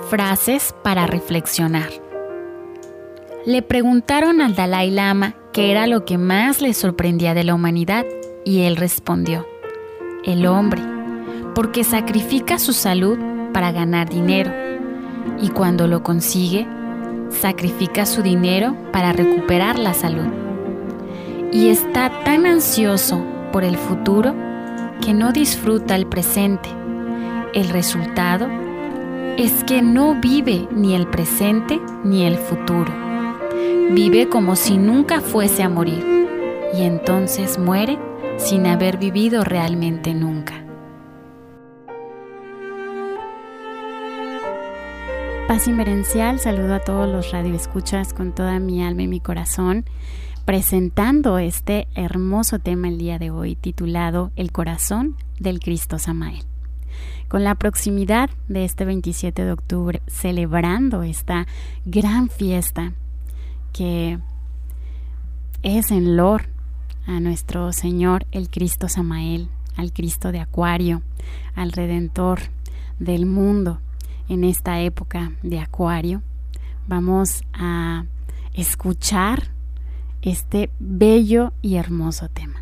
Frases para reflexionar. Le preguntaron al Dalai Lama qué era lo que más le sorprendía de la humanidad y él respondió: el hombre, porque sacrifica su salud para ganar dinero y cuando lo consigue, sacrifica su dinero para recuperar la salud. Y está tan ansioso por el futuro que no disfruta el presente. El resultado es que no vive ni el presente ni el futuro. Vive como si nunca fuese a morir y entonces muere sin haber vivido realmente nunca. Paz inverencial, saludo a todos los radioescuchas con toda mi alma y mi corazón, presentando este hermoso tema el día de hoy titulado El corazón del Cristo Samael. Con la proximidad de este 27 de octubre, celebrando esta gran fiesta que es en lor a nuestro Señor el Cristo Samael, al Cristo de Acuario, al Redentor del mundo. En esta época de Acuario vamos a escuchar este bello y hermoso tema.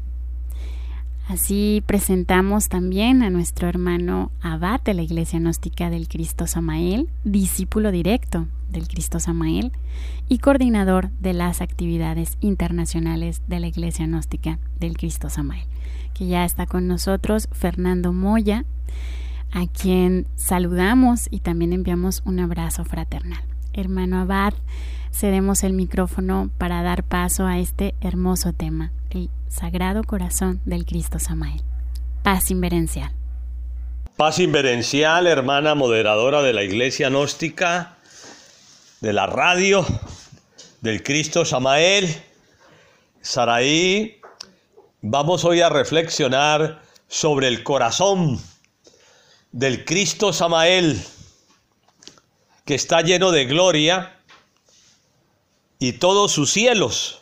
Así presentamos también a nuestro hermano Abad de la Iglesia Gnóstica del Cristo Samael, discípulo directo del Cristo Samael y coordinador de las actividades internacionales de la Iglesia Gnóstica del Cristo Samael, que ya está con nosotros, Fernando Moya, a quien saludamos y también enviamos un abrazo fraternal. Hermano Abad, cedemos el micrófono para dar paso a este hermoso tema, el Sagrado Corazón del Cristo Samael. Paz inverencial. Paz inverencial, hermana moderadora de la Iglesia Gnóstica, de la radio, del Cristo Samael. Saraí, vamos hoy a reflexionar sobre el corazón del Cristo Samael, que está lleno de gloria y todos sus cielos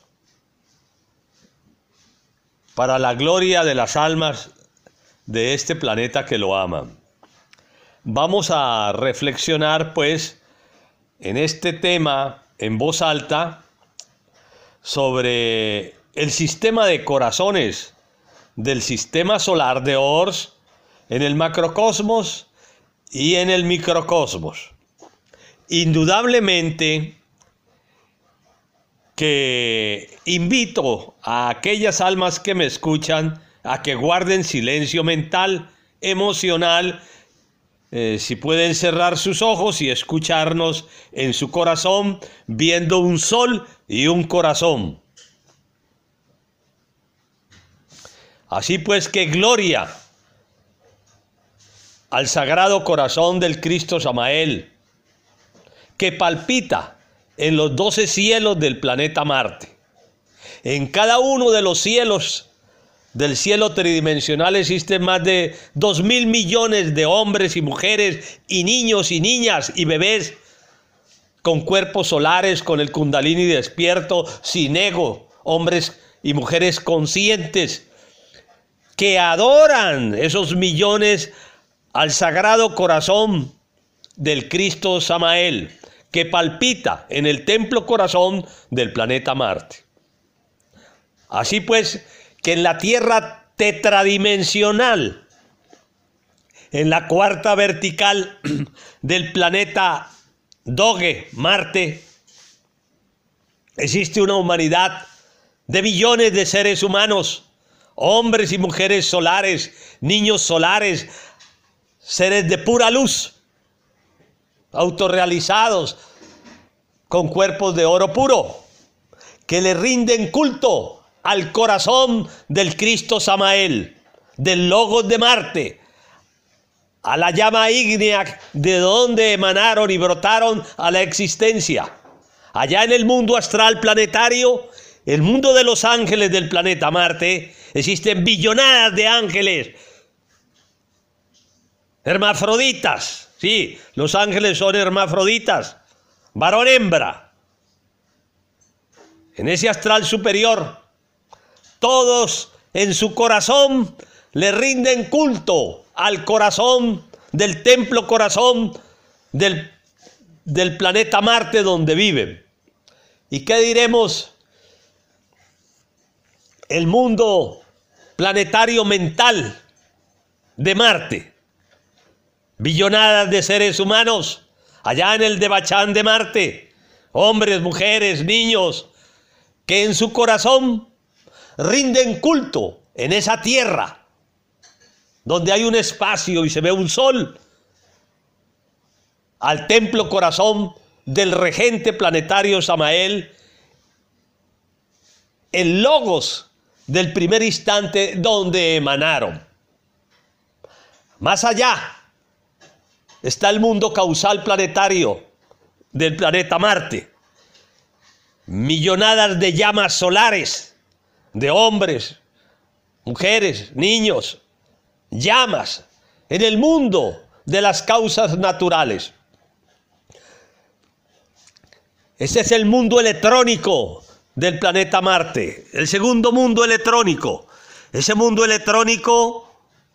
para la gloria de las almas de este planeta que lo aman. Vamos a reflexionar pues en este tema en voz alta sobre el sistema de corazones del sistema solar de Ors en el macrocosmos y en el microcosmos. Indudablemente que invito a aquellas almas que me escuchan a que guarden silencio mental, emocional, si pueden cerrar sus ojos y escucharnos en su corazón, viendo un sol y un corazón. Así pues, que gloria al Sagrado Corazón del Cristo Samael, que palpita en los 12 cielos del planeta Marte. En cada uno de los cielos del cielo tridimensional existen más de 2.000 millones de hombres y mujeres y niños y niñas y bebés con cuerpos solares, con el Kundalini despierto, sin ego, hombres y mujeres conscientes que adoran esos millones al Sagrado Corazón del Cristo Samael, que palpita en el templo corazón del planeta Marte. Así pues, que en la Tierra tetradimensional, en la cuarta vertical del planeta Doge, Marte, existe una humanidad de millones de seres humanos, hombres y mujeres solares, niños solares, seres de pura luz, autorrealizados, con cuerpos de oro puro, que le rinden culto al corazón del Cristo Samael, del Logos de Marte, a la llama ígnea de donde emanaron y brotaron a la existencia. Allá en el mundo astral planetario, el mundo de los ángeles del planeta Marte, existen billonadas de ángeles hermafroditas. Sí, los ángeles son hermafroditas, varón-hembra. En ese astral superior, todos en su corazón le rinden culto al corazón del templo corazón del planeta Marte donde viven. ¿Y qué diremos? El mundo planetario mental de Marte. Billonadas de seres humanos allá en el Devachan de Marte. Hombres, mujeres, niños, que en su corazón rinden culto en esa tierra donde hay un espacio y se ve un sol, al templo corazón del regente planetario Samael, el logos del primer instante donde emanaron. Más allá está el mundo causal planetario del planeta Marte. Millonadas de llamas solares, de hombres, mujeres, niños, llamas en el mundo de las causas naturales. Ese es el mundo electrónico del planeta Marte, el segundo mundo electrónico. Ese mundo electrónico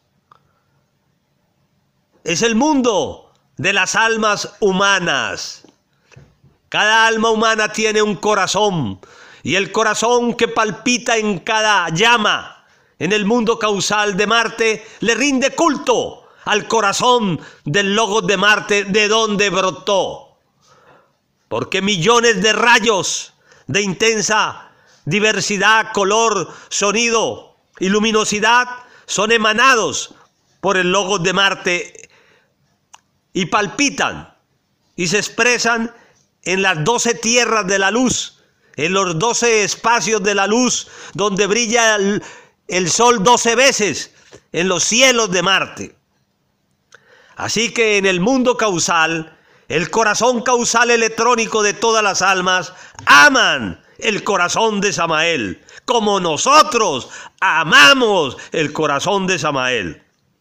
es el mundo de las almas humanas. Cada alma humana tiene un corazón, y el corazón que palpita en cada llama en el mundo causal de Marte le rinde culto al corazón del logos de Marte, de donde brotó. Porque millones de rayos de intensa diversidad, color, sonido y luminosidad son emanados por el logos de Marte y palpitan y se expresan en las 12 tierras de la luz, en los 12 espacios de la luz donde brilla el sol 12 veces en los cielos de Marte. Así que en el mundo causal, el corazón causal electrónico de todas las almas aman el corazón de Samael, como nosotros amamos el corazón de Samael.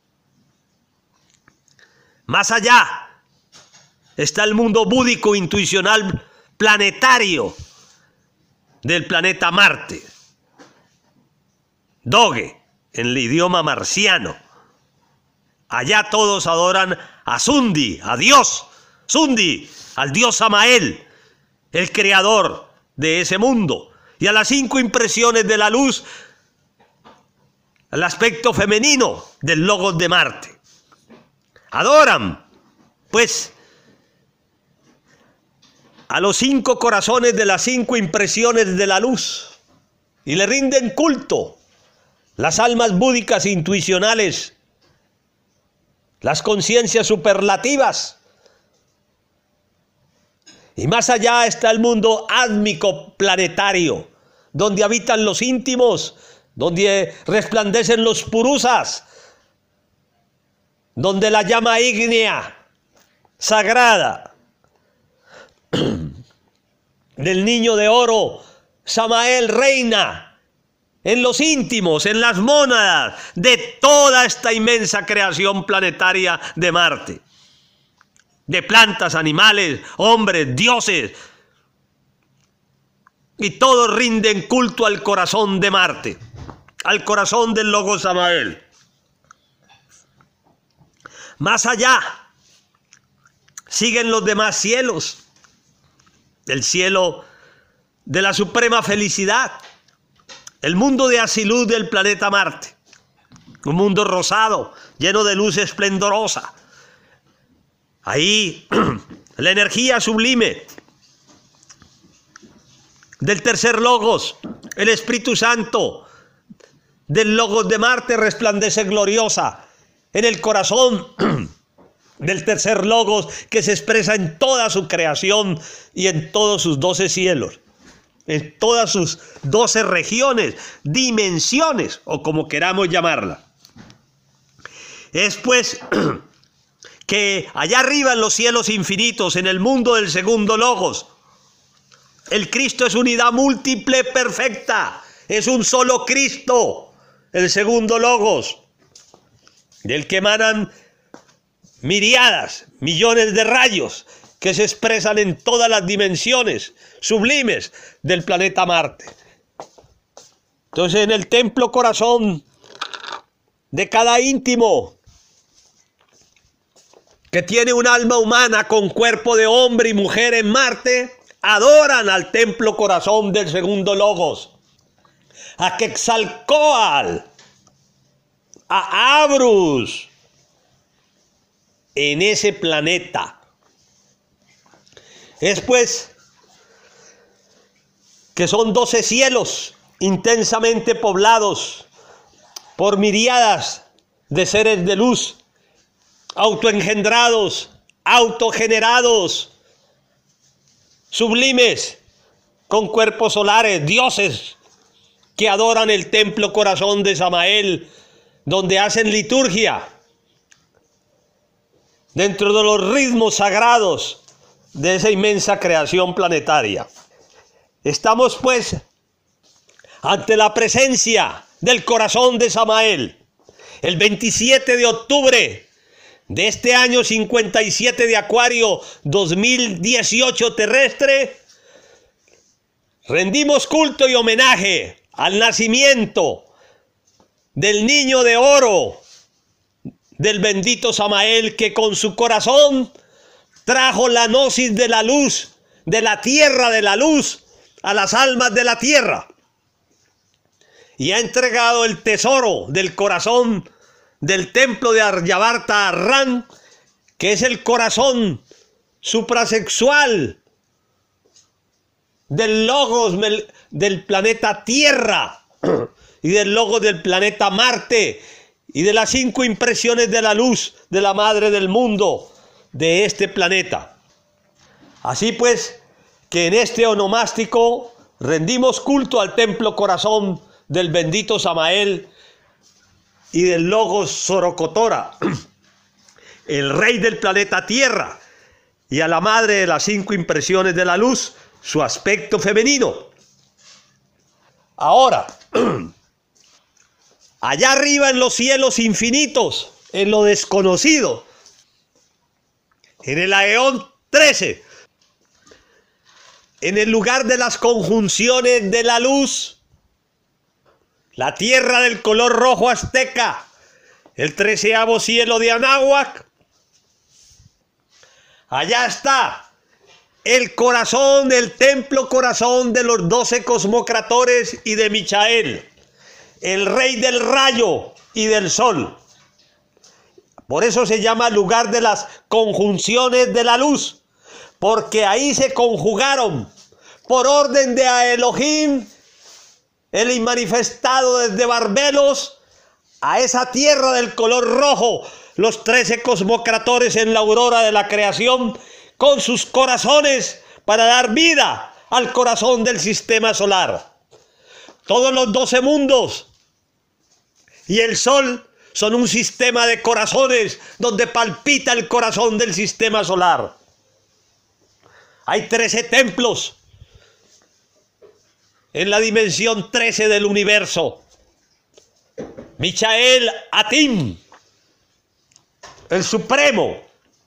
Más allá está el mundo búdico intuicional planetario del planeta Marte. Doge, en el idioma marciano. Allá todos adoran a Sundi, a Dios. Sundi, al dios Samael, el creador de ese mundo, y a las 5 impresiones de la luz, al aspecto femenino del logos de Marte. Adoran, pues, a los 5 corazones de las 5 impresiones de la luz, y le rinden culto las almas búdicas intuicionales, las conciencias superlativas. Y más allá está el mundo átmico planetario, donde habitan los íntimos, donde resplandecen los purusas, donde la llama ígnea, sagrada, del niño de oro, Samael, reina en los íntimos, en las mónadas de toda esta inmensa creación planetaria de Marte. De plantas, animales, hombres, dioses. Y todos rinden culto al corazón de Marte, al corazón del logos Samael. Más allá siguen los demás cielos. El cielo de la suprema felicidad. El mundo de Asilud del planeta Marte. Un mundo rosado, lleno de luz esplendorosa. Ahí, la energía sublime del tercer logos, el Espíritu Santo del logos de Marte resplandece gloriosa en el corazón del tercer logos que se expresa en toda su creación y en todos sus 12 cielos, en todas sus 12 regiones, dimensiones o como queramos llamarla. Es pues que allá arriba en los cielos infinitos, en el mundo del segundo logos, el Cristo es unidad múltiple perfecta, es un solo Cristo, el segundo logos, del que emanan miriadas, millones de rayos que se expresan en todas las dimensiones sublimes del planeta Marte. Entonces, en el templo corazón de cada íntimo que tiene un alma humana con cuerpo de hombre y mujer en Marte, adoran al templo corazón del segundo Logos, a Quetzalcóatl, a Abrus, en ese planeta. Es pues que son 12 cielos intensamente poblados por miríadas de seres de luz, autoengendrados, autogenerados, sublimes, con cuerpos solares, dioses que adoran el templo corazón de Samael, donde hacen liturgia dentro de los ritmos sagrados de esa inmensa creación planetaria. Estamos pues ante la presencia del corazón de Samael. El 27 de octubre de este año 57 de Acuario 2018 terrestre, rendimos culto y homenaje al nacimiento del niño de oro, del bendito Samael, que con su corazón trajo la gnosis de la luz, de la tierra de la luz, a las almas de la tierra, y ha entregado el tesoro del corazón del templo de Aryavarta Arran, que es el corazón suprasexual del logos del planeta Tierra y del logos del planeta Marte y de las 5 impresiones de la luz de la madre del mundo de este planeta. Así pues, que en este onomástico rendimos culto al templo corazón del bendito Samael y del logos Sorocotora, el rey del planeta Tierra, y a la madre de las 5 impresiones de la luz, su aspecto femenino. Ahora, allá arriba en los cielos infinitos, en lo desconocido, en el Aeón 13, en el lugar de las conjunciones de la luz, la tierra del color rojo azteca, el 13º cielo de Anáhuac, allá está el corazón, el templo corazón de los 12 cosmocratores y de Michael, el rey del rayo y del sol. Por eso se llama lugar de las conjunciones de la luz, porque ahí se conjugaron por orden de Elohim, el inmanifestado desde Barbelos, a esa tierra del color rojo, los 13 cosmocratores en la aurora de la creación, con sus corazones para dar vida al corazón del sistema solar. Todos los 12 mundos y el sol son un sistema de corazones donde palpita el corazón del sistema solar. Hay 13 templos en la dimensión 13 del universo. Michael Atim, el supremo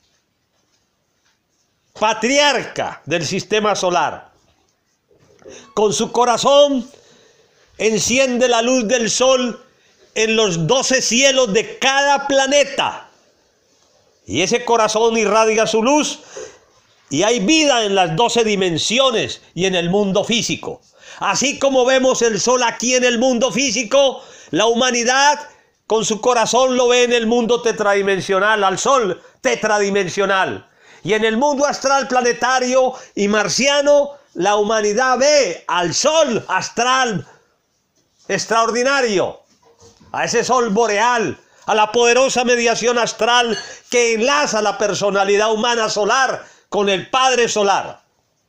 patriarca del sistema solar, con su corazón enciende la luz del sol en los 12 cielos de cada planeta, y ese corazón irradia su luz, y hay vida en las 12 dimensiones y en el mundo físico. Así como vemos el sol aquí en el mundo físico, la humanidad con su corazón lo ve en el mundo tetradimensional, al sol tetradimensional. Y en el mundo astral planetario y marciano, la humanidad ve al sol astral extraordinario, a ese sol boreal, a la poderosa mediación astral que enlaza la personalidad humana solar con el Padre solar.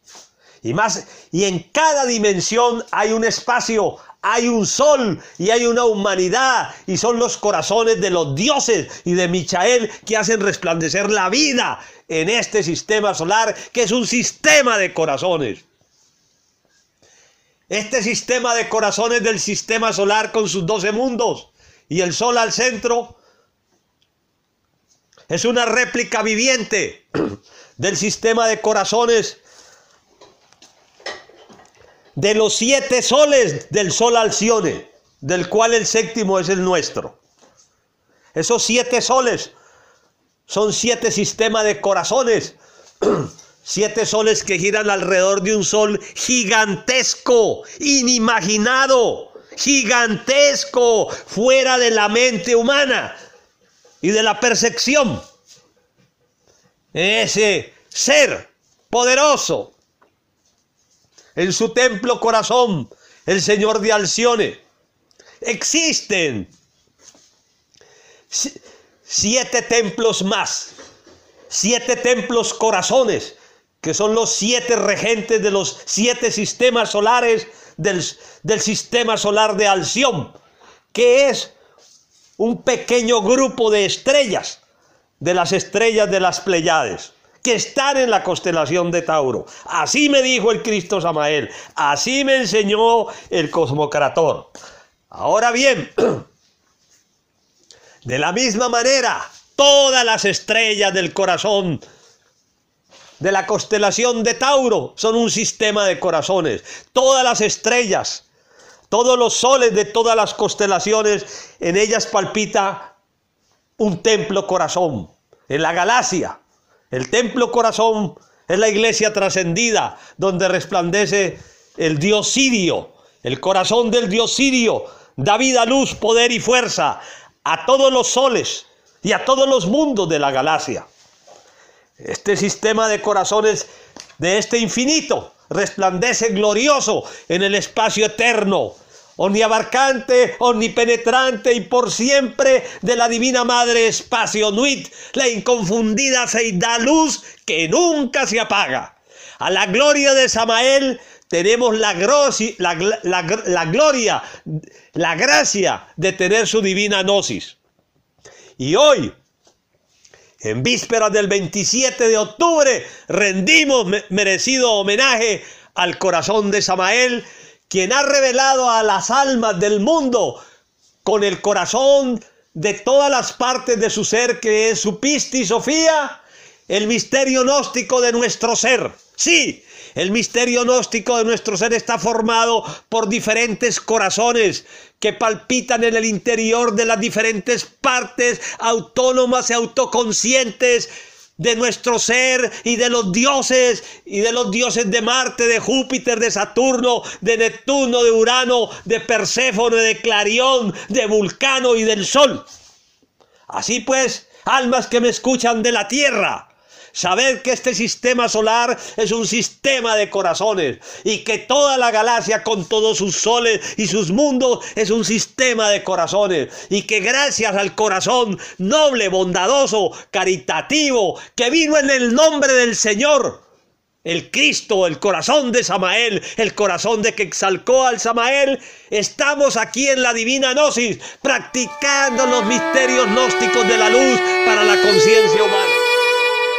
Y en cada dimensión hay un espacio, hay un sol y hay una humanidad, y son los corazones de los dioses y de Michael que hacen resplandecer la vida en este sistema solar, que es un sistema de corazones. Este sistema de corazones del sistema solar con sus 12 mundos y el sol al centro es una réplica viviente del sistema de corazones de los 7 soles del sol Alcione, del cual el 7º es el nuestro. Esos 7 soles son 7 sistemas de corazones. 7 soles que giran alrededor de un sol gigantesco, inimaginado, gigantesco, fuera de la mente humana y de la percepción. Ese ser poderoso, en su templo corazón, el Señor de Alcione, existen 7 templos más, 7 templos corazones, que son los 7 regentes de los 7 sistemas solares del sistema solar de Alción, que es un pequeño grupo de estrellas, de las estrellas de las Pléyades, que están en la constelación de Tauro. Así me dijo el Cristo Samael, así me enseñó el Cosmocrator. Ahora bien, de la misma manera, todas las estrellas del corazón de la constelación de Tauro son un sistema de corazones. Todas las estrellas, todos los soles de todas las constelaciones, en ellas palpita un templo corazón. En la galaxia, el templo corazón es la iglesia trascendida, donde resplandece el Dios Sirio. El corazón del Dios Sirio da vida, luz, poder y fuerza a todos los soles y a todos los mundos de la galaxia. Este sistema de corazones de este infinito resplandece glorioso en el espacio eterno, omniabarcante, omnipenetrante y por siempre de la Divina Madre Espacio Nuit, la inconfundida seidad luz que nunca se apaga. A la gloria de Samael tenemos la gloria, la gracia de tener su divina gnosis. Y hoy, en vísperas del 27 de octubre, rendimos merecido homenaje al corazón de Samael, quien ha revelado a las almas del mundo con el corazón de todas las partes de su ser, que es su Pistis Sofía, el misterio gnóstico de nuestro ser. Sí, el misterio gnóstico de nuestro ser está formado por diferentes corazones que palpitan en el interior de las diferentes partes autónomas y autoconscientes de nuestro ser y de los dioses de Marte, de Júpiter, de Saturno, de Neptuno, de Urano, de Perséfone, de Clarión, de Vulcano y del Sol. Así pues, almas que me escuchan de la Tierra, saber que este sistema solar es un sistema de corazones y que toda la galaxia con todos sus soles y sus mundos es un sistema de corazones, y que gracias al corazón noble, bondadoso, caritativo, que vino en el nombre del Señor, el Cristo, el corazón de Samael, el corazón de que exalcó al Samael, estamos aquí en la divina gnosis practicando los misterios gnósticos de la luz para la conciencia humana.